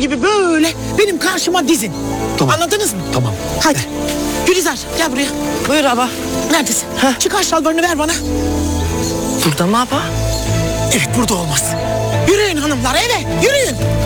gibi böyle benim karşıma dizin. Tamam. Anladınız mı? Tamam. Hadi. Gülizar gel buraya. Buyur abla. Neredesin? Heh. Çıkar şalvarını ver bana. Burada mı abla? Evet burada olmaz. Yürüyün hanımlar eve yürüyün.